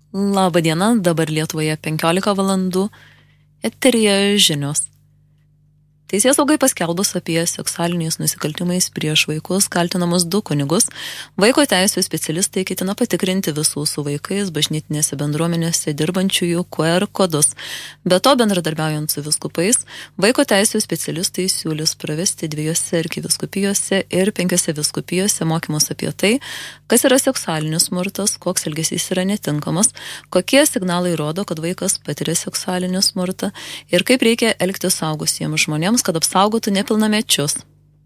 Labą dieną, dabar Lietuvoje 15 valandų, eteryje žinios. Teisėsaugai paskelbus apie seksualiniais nusikaltimais prieš vaikus kaltinamus 2 kunigus, vaiko teisių specialistai ketina patikrinti visų su vaikais bažnytinėse bendruomenėse dirbančiųjų QR kodus. Be to, bendradarbiaujant su viskupais, vaiko teisių specialistai siūlys pravesti 2 arkiviskupijose ir 5 viskupijose mokymus apie tai, kas yra seksualinis smurtas, koks elgesys yra netinkamas, kokie signalai rodo, kad vaikas patiria seksualinį smurtą ir kaip reikia elgtis suaugusiems žmonėms, kad apsaugotų nepilnamečius.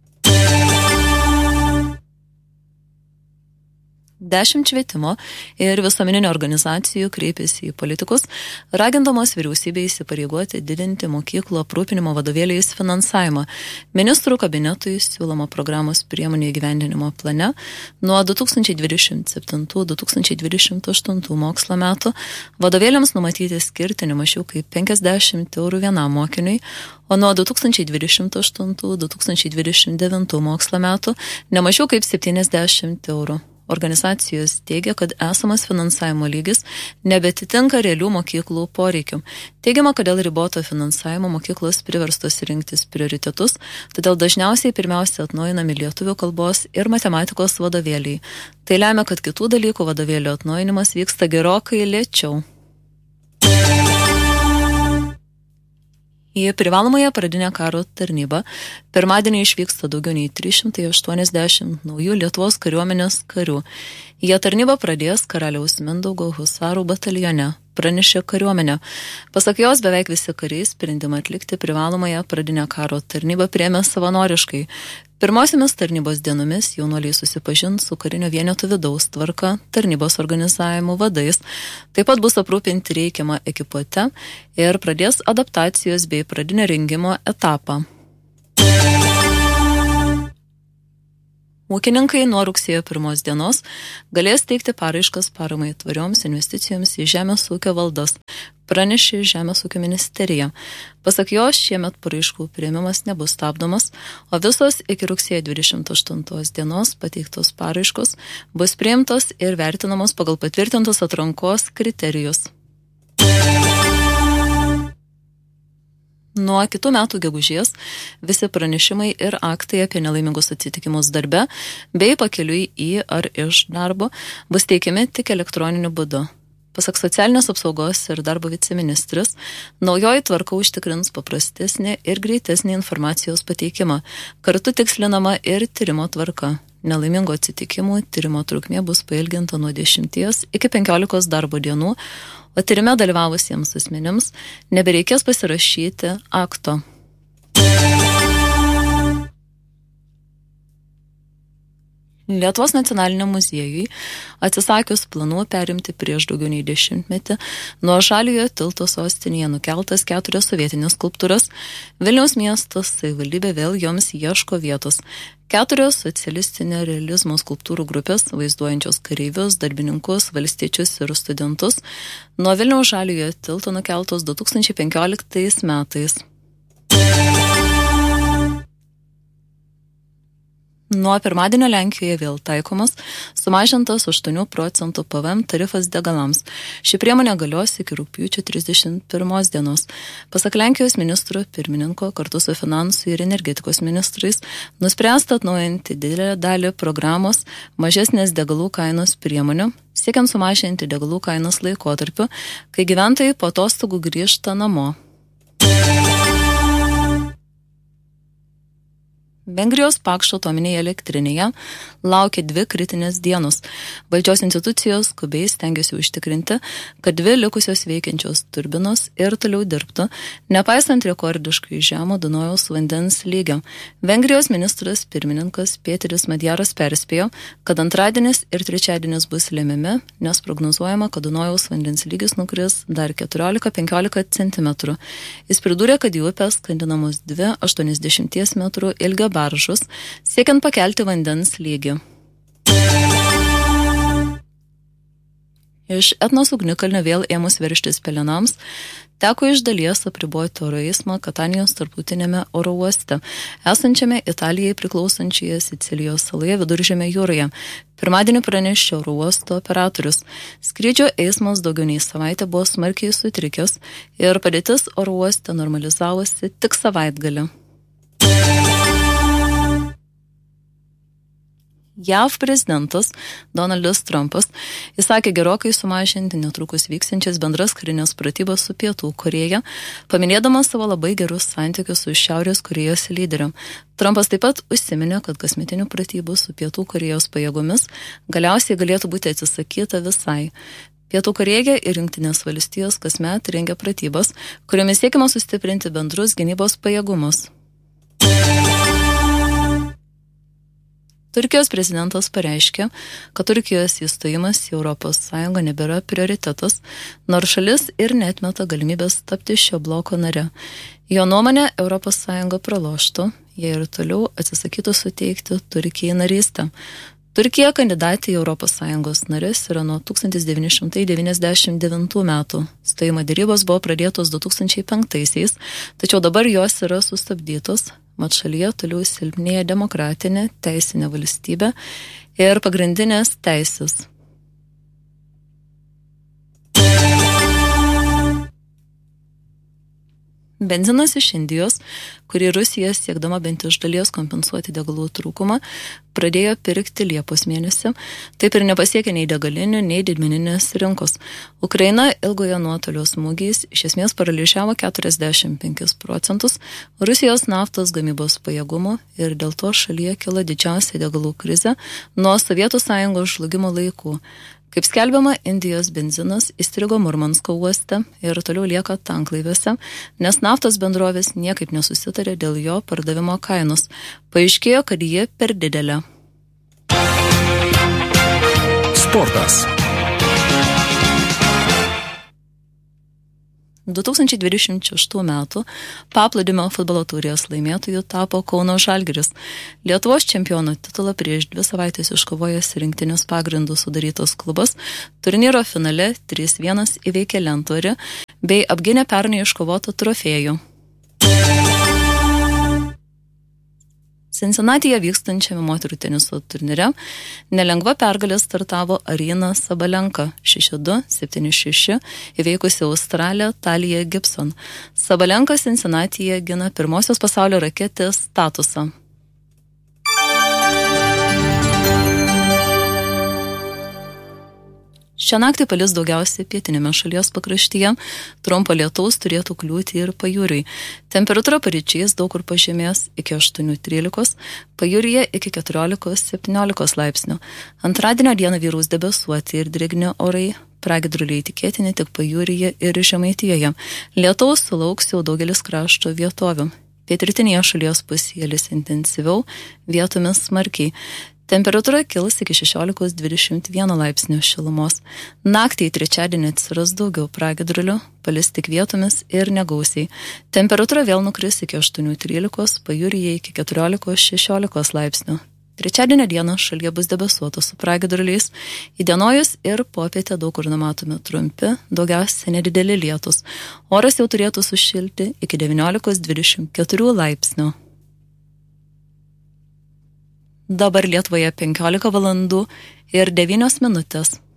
10 švietimo ir visuomeninių organizacijų kreipėsi į politikus, ragindamos vyriausybę įsipareigoti didinti mokyklų aprūpinimo vadovėliais finansavimą. Ministrų kabinetui siūloma programos priemonių įgyvendinimo plane nuo 2027-2028 mokslo metų vadovėliams numatyti skirti ne mažiau kaip 50 eurų vienam mokiniui, o nuo 2028-2029 mokslo metų ne mažiau kaip 70 eurų. Organizacijos teigia, kad esamas finansavimo lygis nebetitinka realių mokyklų poreikių. Teigiama, kad dėl riboto finansavimo mokyklos priverstos rinktis prioritetus, todėl dažniausiai pirmiausia atnaujinami lietuvių kalbos ir matematikos vadovėliai. Tai lemia, kad kitų dalykų vadovėlių atnaujinimas vyksta gerokai lėčiau. Į privalomąją pradinę karo tarnybą pirmadienį išvyksta daugiau nei 380 naujų Lietuvos kariuomenės karių. Jie tarnybą pradės Karaliaus Mindaugo husarų batalione, pranešė kariuomenė. Pasak jos, beveik visi kariai sprendimą atlikti privalomąją pradinę karo tarnybą priėmė savanoriškai. Pirmosiamis tarnybos dienomis jaunuoliai susipažins su karinio vieneto vidaus tvarka, tarnybos organizavimu, vadais, taip pat bus aprūpinti reikiamą ekipuotę ir pradės adaptacijos bei pradinio rengimo etapą. Ūkininkai nuo rugsėjo 1 dienos galės teikti paraiškas paramai tvarioms investicijoms į žemės ūkio valdas, pranešė Žemės ūkio ministerija. Pasak jos, šiemet paraiškų priėmimas nebus stabdomas, o visos iki rugsėjo 28 dienos pateiktos paraiškos bus priimtos ir vertinamos pagal patvirtintus atrankos kriterijus. Nuo kitų metų gegužės visi pranešimai ir aktai apie nelaimingus atsitikimus darbe bei pakeliui į ar iš darbo bus teikiami tik elektroniniu būdu. Pasak socialinės apsaugos ir darbo viceministras, naujoji tvarka užtikrins paprastesnį ir greitesnį informacijos pateikimą. Kartu tikslinama ir tyrimo tvarka. Nelaimingo atsitikimų tyrimo trukmė bus pailginta nuo 10 iki 15 darbo dienų, o tyrime dalyvavusiems asmenims nebereikės pasirašyti akto. Lietuvos nacionaliniam muziejui atsisakius planų perimti prieš daugiau nei 10 metį nuo Žaliojo tilto sostinėje nukeltas 4 sovietinės skulptūras, Vilniaus miestas savivaldybė vėl joms ieško vietos. 4 socialistinio realizmo skulptūrų grupės, vaizduojančios kareivius, darbininkus, valstiečius ir studentus, nuo Vilniaus Žaliojo tilto nukeltos 2015 metais. Nuo pirmadienio Lenkijoje vėl taikomas sumažintas 8 procentų PVM tarifas degalams. Ši priemonė galios iki rugpjūčio 31 dienos. Pasak Lenkijos ministro pirmininko kartu su finansų ir energetikos ministrais nuspręsta atnaujinti didelę dalį programos mažesnės degalų kainos priemonių, siekiant sumažinti degalų kainos laikotarpiu, kai gyventojai po atostogų grįžta namo. Vengrijos Pakšto atominėje elektrinėje laukia 2 kritinės dienos. Valdžios institucijos skubiai stengiasi užtikrinti, kad 2 likusios veikiančios turbinos ir toliau dirbtų, nepaisant rekordiškai žemo Dunojaus vandens lygio. Vengrijos ministras pirmininkas Pėteris Madjaras perspėjo, kad antradienis ir trečiadienis bus lemiami, nes prognozuojama, kad Dunojaus vandens lygis nukris dar 14-15 cm. Jis pridūrė, kad į upę skandinamos 2 80 metrų ilgio baržus, siekiant pakelti vandens lygį. Iš Etnos ugnikalnio vėl ėmus verštis pelenams, teko iš dalies apriboti oro eismą Katanijos tarptautinėme oro uoste, esančiame Italijai priklausančioje Sicilijos saloje Viduržemio jūroje. Pirmadienį pranešė oro uosto operatorius. Skrydžio eismas daugiau nei savaitę buvo smarkiai sutrikęs ir padėtis oro uoste normalizavosi tik savaitgalį. JAV prezidentas Donaldas Trumpas įsakė gerokai sumažinti netrukus vyksiančias bendras karinės pratybas su Pietų Korėja, paminėdamas savo labai gerus santykius su Šiaurės Korėjos lyderiu. Trumpas taip pat užsiminė, kad kasmetinių pratybų su Pietų Korėjos pajėgomis galiausiai galėtų būti atsisakyta visai. Pietų Korėja ir Jungtinės valstijos kasmet rengia pratybas, kuriomis siekiama sustiprinti bendrus gynybos pajėgumus. Turkijos prezidentas pareiškė, kad Turkijos įstojimas į Europos Sąjungą nebėra prioritetas, nors šalis ir neatmeta galimybės tapti šio bloko nare. Jo nuomonė, Europos Sąjunga praloštų, jei ir toliau atsisakytų suteikti Turkijai narystę. Turkija kandidatė į Europos Sąjungos narės yra nuo 1999 metų. Stojimo derybos buvo pradėtos 2005-aisiais, tačiau dabar jos yra sustabdytos. Mat šalyje toliau silpnėja demokratinė, teisinė valstybė ir pagrindinės teisės. Benzinas iš Indijos, kurį Rusija siekdama bent iš dalies kompensuoti degalų trūkumą, pradėjo pirkti Liepos mėnesį, taip ir nepasiekė nei degalinių, nei didmeninės rinkos. Ukraina ilgojo nuotolio smūgiais iš esmės paralyžiavo 45% Rusijos naftos gamybos pajėgumų ir dėl to šalyje kilo didžiausia degalų krizė nuo Sovietų Sąjungos žlugimo laikų. Kaip skelbiama, Indijos benzinas įstrigo Murmansko uoste ir toliau lieka tanklaiviuose, nes naftos bendrovės niekaip nesusitarė dėl jo pardavimo kainos. Paaiškėjo, kad ji per didelė. Sportas. 2026 metų paplūdimio futbolo taurės laimėtojų tapo Kauno Žalgiris. Lietuvos čempionų titulą prieš 2 savaitės iškovojęs rinktinius pagrindus sudarytas klubas turnyro finale 3-1 įveikė Lentvarį bei apgynė pernai iškovotą trofėjų. Cincinnati'je vykstančiame moterų teniso turnyre nelengva pergalė startavo Arina Sabalenka 6-2, 7-6 įveikusi Australę Taliją Gibson. Sabalenka Cincinnati'je gina pirmosios pasaulio raketės statusą. Šią naktį palis daugiausiai pietinėme šalies pakraštyje, trumpo lietaus turėtų kliūti ir pajūriui. Temperatūra paryčiais daug kur pažemės iki 8-13, pajūryje iki 14-17 laipsnių. Antradienio dieną vyraus debesuoti ir drėgni orai, pragiedruliai tikėtini tik pajūryje ir Žemaitijoje. Lietaus sulauks jau daugelis krašto vietovių. Pietrytinėje šalies pusėje lis intensyviau, vietomis smarkiai. Temperatūra kils iki 16-21 laipsnių šilumos. Naktį į trečiadienį atsiras daugiau pragiedrulių, palis tik vietomis ir negausiai. Temperatūra vėl nukris iki 8-13, pajūryje iki 14-16 laipsnių. Trečiadienio dieną šalyje bus debesuota su pragiedruliais. Įdienojus ir popietę daug kur numatomi trumpi, daugiausiai nedideli lietus. Oras jau turėtų sušilti iki 19-24 laipsnių. Dabar Lietuvoje 15 valandų ir 9 minutės.